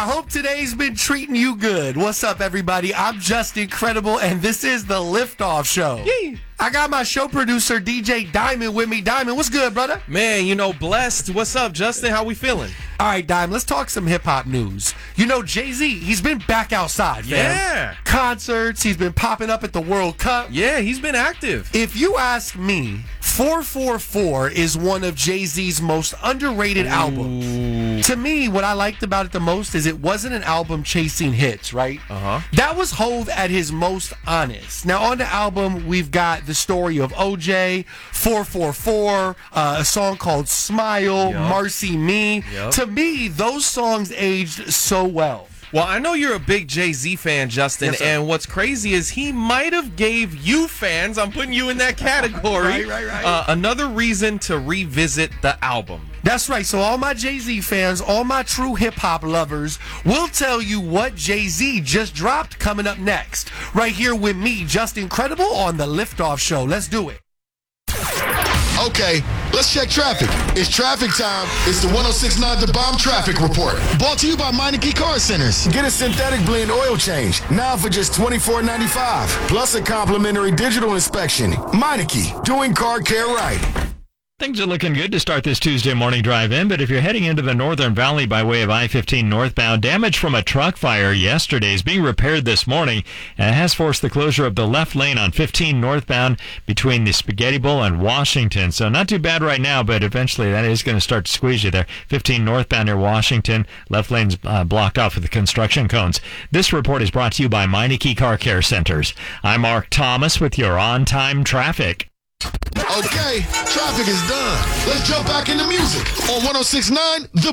I hope today's been treating you good. What's up, everybody? I'm Just Incredible, and this is the Liftoff Show. Yee. I got my show producer, DJ Diamond, with me. Diamond, what's good, brother? Man, blessed. What's up, Justin? How we feeling? All right, Diamond, let's talk some hip-hop news. Jay-Z, he's been back outside, fam. Yeah. Concerts, he's been popping up at the World Cup. Yeah, he's been active. If you ask me, 444 is one of Jay-Z's most underrated albums. To me, what I liked about it the most is it wasn't an album chasing hits, right? That was Hov at his most honest. Now, on the album, we've got the story of OJ, 444, a song called Smile, Marcy Me. To me, those songs aged so well. Well, I know you're a big Jay-Z fan, Justin, Yes, sir. and what's crazy is he might have gave you fans, I'm putting you in that category, Right. another reason to revisit the album. That's right. So all my Jay-Z fans, all my true hip-hop lovers, will tell you what Jay-Z just dropped coming up next. Right here with me, Just Incredible, on the Liftoff Show. Let's do it. Okay, let's check traffic. It's traffic time. It's the 106.9 The Bomb Traffic Report. Brought to you by Meineke Car Centers. Get a synthetic blend oil change now for just $24.95. Plus a complimentary digital inspection. Meineke, doing car care right. Things are looking good to start this Tuesday morning drive in, but if you're heading into the Northern Valley by way of I-15 northbound, damage from a truck fire yesterday is being repaired this morning and it has forced the closure of the left lane on 15 northbound between the Spaghetti Bowl and Washington. So not too bad right now, but eventually that is going to start to squeeze you there. 15 northbound near Washington, left lane's blocked off with the construction cones. This report is brought to you by Meineke Car Care Centers. I'm Mark Thomas with your on-time traffic. Okay, traffic is done. Let's jump back into music on 106.9 The